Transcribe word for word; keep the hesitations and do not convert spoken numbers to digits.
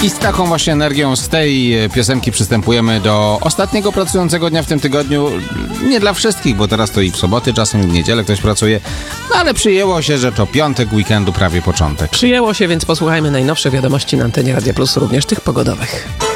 I z taką właśnie energią z tej piosenki przystępujemy do ostatniego pracującego dnia w tym tygodniu. Nie dla wszystkich, bo teraz to i w soboty, czasem i w niedzielę ktoś pracuje, no ale przyjęło się, że to piątek weekendu, prawie początek. Przyjęło się, więc posłuchajmy najnowsze wiadomości na antenie Radia Plus, również tych pogodowych.